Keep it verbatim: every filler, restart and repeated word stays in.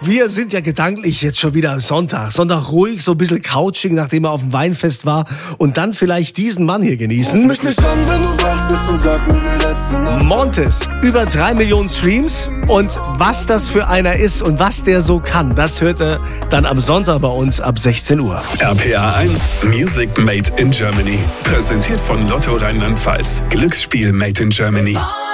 Wir sind ja gedanklich jetzt schon wieder am Sonntag. Sonntag ruhig, so ein bisschen Couching, nachdem er auf dem Weinfest war. Und dann vielleicht diesen Mann hier genießen. Ruf mich nicht an, wenn du wach bist und sag mir wie letzte Nacht. Montes, über drei Millionen Streams. Und was das für einer ist und was der so kann, das hört er dann am Sonntag bei uns ab sechzehn Uhr. R P A eins Music Made in Germany. Präsentiert von Lotto Rheinland-Pfalz. Glücksspiel Made in Germany.